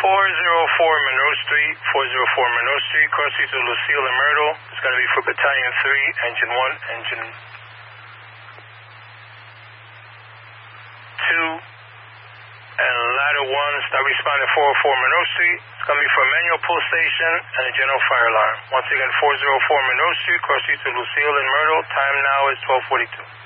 404 Monroe Street, 404 Monroe Street, cross street to Lucille and Myrtle. It's going to be for Battalion 3, Engine 1, Engine 2, and Ladder 1. Start responding 404 Monroe Street. It's going to be for Manual Pull Station and a General Fire Alarm. Once again, 404 Monroe Street, cross street to Lucille and Myrtle. Time now is 12:42.